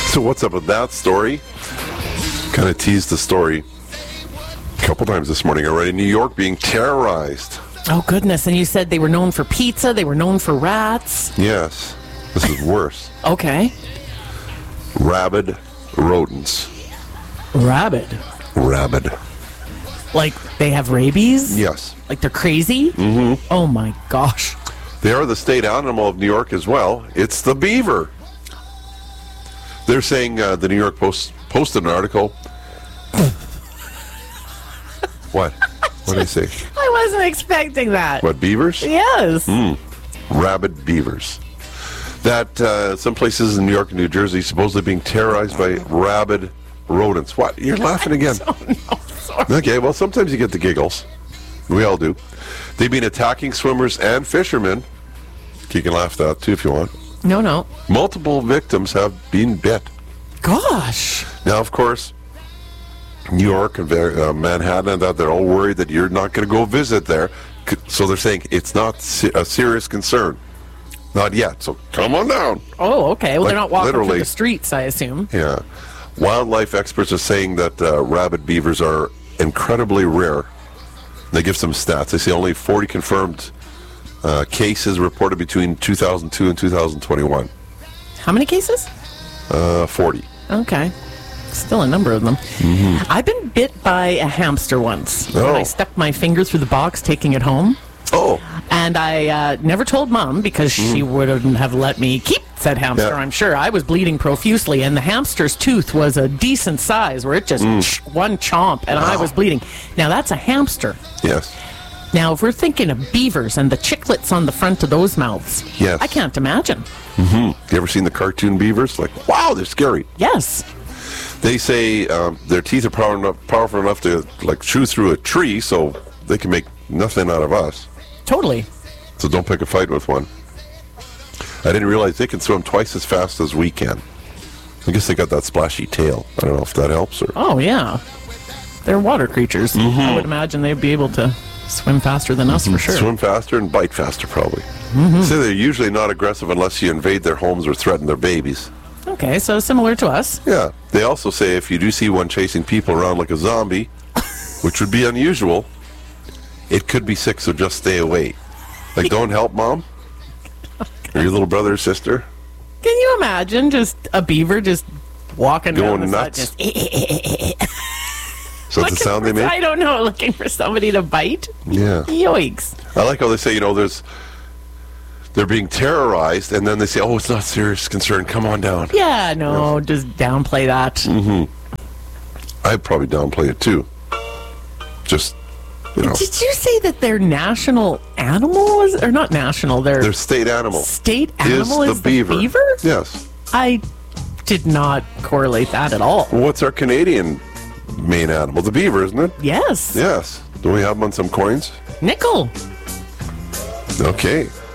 So what's up with that story? Kind of teased the story a couple times this morning already. New York being terrorized. Oh, goodness. And you said they were known for pizza. They were known for rats. Yes. This is worse. Okay. Rabid rodents. Rabid. Rabid. Like they have rabies? Yes. Like they're crazy? Mm-hmm. Oh, my gosh. They are the state animal of New York as well. It's the beaver. They're saying the New York Post posted an article. What? What did I say? I wasn't expecting that. What, beavers? Yes. Rabid beavers. That some places in New York and New Jersey supposedly being terrorized by rabid rodents. What? You're laughing again. Oh, no. Sorry. Okay, well, sometimes you get the giggles. We all do. They've been attacking swimmers and fishermen. You can laugh at that, too, if you want. No. Multiple victims have been bit. Gosh. Now, of course, New York and Manhattan, and that they're all worried that you're not going to go visit there. So they're saying it's not a serious concern. Not yet. So come on down. Oh, okay. Well, Like, they're not walking literally. through the streets, I assume. Yeah. Wildlife experts are saying that rabid beavers are incredibly rare. They give some stats. They say only 40 confirmed cases reported between 2002 and 2021. How many cases? 40. Okay. Still a number of them. Mm-hmm. I've been bit by a hamster once. Oh. When I stuck my finger through the box taking it home. Oh. And I never told Mom because she wouldn't have let me keep said hamster, Yeah. I'm sure. I was bleeding profusely, and the hamster's tooth was a decent size where it just one chomp, and I was bleeding. Now, that's a hamster. Yes. Now, if we're thinking of beavers and the chiclets on the front of those mouths, Yes. I can't imagine. You ever seen the cartoon beavers? Like, wow, they're scary. Yes. They say their teeth are powerful enough to like chew through a tree, so they can make nothing out of us. Totally. So don't pick a fight with one. I didn't realize they can swim twice as fast as we can. I guess they got that splashy tail. I don't know if that helps or. Oh, yeah. They're water creatures. I would imagine they'd be able to swim faster than us for sure. Swim faster and bite faster, probably. Say they're usually not aggressive unless you invade their homes or threaten their babies. Okay, so similar to us. Yeah. They also say if you do see one chasing people around like a zombie, which would be unusual, it could be sick, so just stay away. Like, don't help, Mom? Or your little brother or sister? Can you imagine just a beaver just walking Going down the nuts. side, just So that's the sound they I make? don't know, looking for somebody to bite? Yeah. Yoinks. I like how they say, they're being terrorized, and then they say, oh, it's not serious concern. Come on down. Yeah, no, just downplay that. I'd probably downplay it, too. Just, Did you say that their national animal is, or not national, their state animal state animal is the beaver? Yes. I did not correlate that at all. Well, what's our Canadian main animal? The beaver, isn't it? Yes. Yes. Do we have them on some coins? Nickel. Okay.